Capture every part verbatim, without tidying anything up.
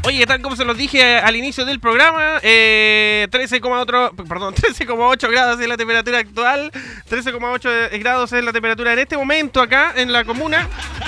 Oye, tal como se los dije al inicio del programa, eh, trece coma ocho, perdón, trece coma ocho grados es la temperatura actual, trece coma ocho grados es la temperatura en este momento acá en la comuna.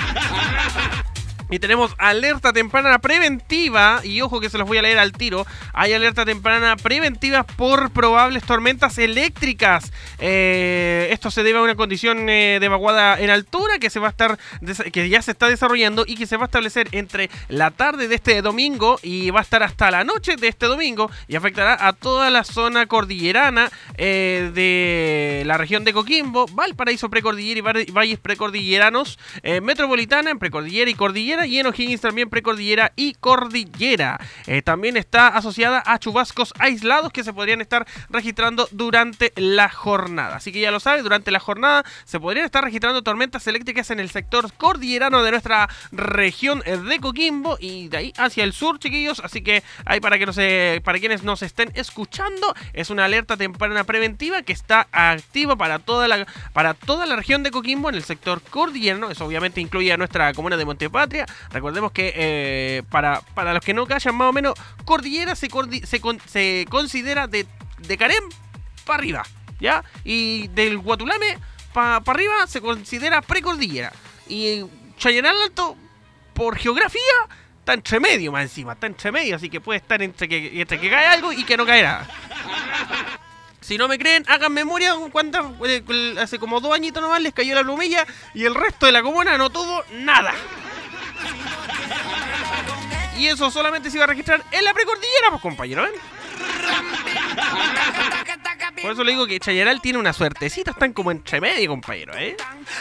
Y tenemos alerta temprana preventiva, y ojo que se los voy a leer al tiro. Hay alerta temprana preventiva por probables tormentas eléctricas. Eh, esto se debe a una condición eh, de vaguada en altura que se va a estar, que ya se está desarrollando y que se va a establecer entre la tarde de este domingo y va a estar hasta la noche de este domingo y afectará a toda la zona cordillerana eh, de la región de Coquimbo, Valparaíso precordillera y valles precordilleranos, eh, metropolitana en precordillera y cordillera, y en O'Higgins también precordillera y cordillera. Eh, también está asociada a chubascos aislados que se podrían estar registrando durante la jornada. Así que ya lo sabe, durante la jornada se podrían estar registrando tormentas eléctricas en el sector cordillerano de nuestra región de Coquimbo y de ahí hacia el sur, chiquillos. Así que ahí para que no se, para quienes nos estén escuchando, es una alerta temprana preventiva que está activa para toda la, para toda la región de Coquimbo en el sector cordillerano. Eso obviamente incluye a nuestra comuna de Montepatria. Recordemos que eh, para, para los que no callan, más o menos, cordillera se, cordi, se, con, se considera de, de Carem para arriba, ¿ya? Y del Guatulame para pa arriba se considera precordillera. Y Chayanal Alto, por geografía, está entre medio más encima, está entre medio, así que puede estar entre que, entre que cae algo y que no cae nada. Si no me creen, hagan memoria cuántas, eh, hace como dos añitos nomás les cayó la plumilla y el resto de la comuna no tuvo nada. Y eso solamente se iba a registrar en la precordillera, pues compañero, ¿eh? Por eso le digo que Chayaral tiene una suertecita, están como entre medio, compañero, ¿eh?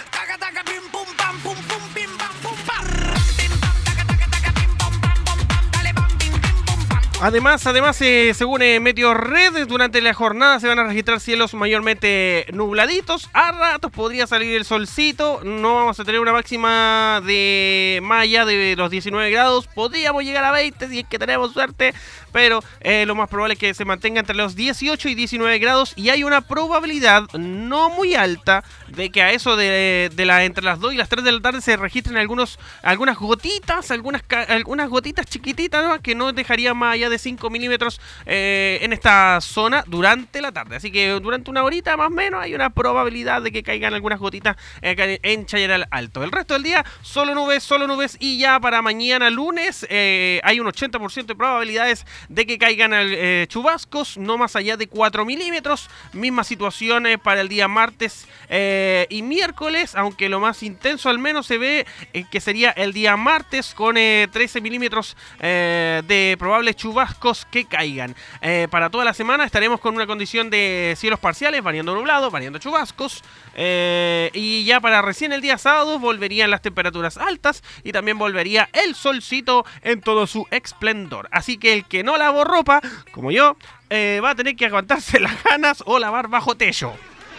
Además, además eh, según eh, Meteorred, durante la jornada se van a registrar cielos mayormente nubladitos. A ratos podría salir el solcito. No vamos a tener una máxima de más allá de los diecinueve grados. Podríamos llegar a veinte si es que tenemos suerte. Pero eh, lo más probable es que se mantenga entre los dieciocho y diecinueve grados. Y hay una probabilidad no muy alta de que a eso de, de la, entre las dos y las tres de la tarde se registren algunos, algunas gotitas, algunas, algunas gotitas chiquititas, ¿no? Que no dejarían más allá de cinco milímetros eh, en esta zona durante la tarde. Así que durante una horita más o menos hay una probabilidad de que caigan algunas gotitas eh, en Chayaral Alto. El resto del día solo nubes, solo nubes, y ya para mañana lunes eh, hay un ochenta por ciento de probabilidades de que caigan eh, chubascos, no más allá de cuatro milímetros. Misma situación eh, para el día martes eh, y miércoles, aunque lo más intenso al menos se ve eh, que sería el día martes con eh, trece milímetros eh, de probables chubascos que caigan. Eh, para toda la semana estaremos con una condición de cielos parciales, variando nublado, variando chubascos. Eh, y ya para recién el día sábado volverían las temperaturas altas y también volvería el solcito en todo su esplendor. Así que el que no lavó ropa, como yo, eh, va a tener que aguantarse las ganas o lavar bajo techo.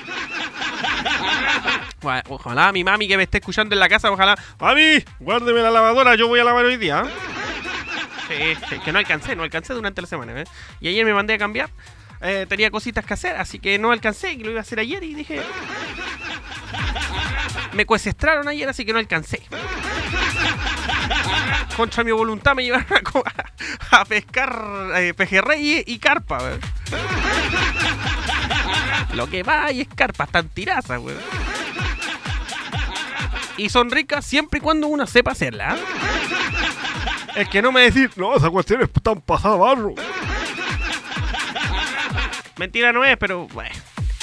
Ojalá mi mami que me esté escuchando en la casa, ojalá, mami, guárdeme la lavadora, yo voy a lavar hoy día. Sí, sí, que no alcancé, no alcancé durante la semana, ¿eh? Y ayer me mandé a cambiar, eh, tenía cositas que hacer, así que no alcancé, que lo iba a hacer ayer y dije... Me cuesestraron ayer, así que no alcancé. Contra mi voluntad me llevaron a, a pescar eh, pejerrey y carpa, ¿eh? Lo que va y es carpa, están tirazas, güey. Y son ricas siempre y cuando uno sepa hacerla, ¿eh? Es que no me decís, no, esa cuestión es tan pasada barro. Mentira no es, pero bueno.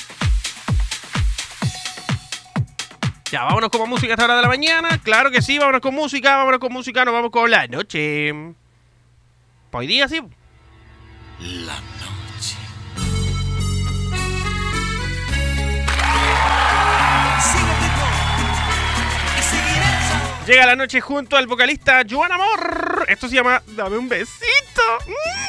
Ya, vámonos con música a esta hora de la mañana. Claro que sí, vámonos con música, vámonos con música, nos vamos con la noche. Hoy día sí. La noche. Llega la noche junto al vocalista Joan Amor. Esto se llama Dame un besito.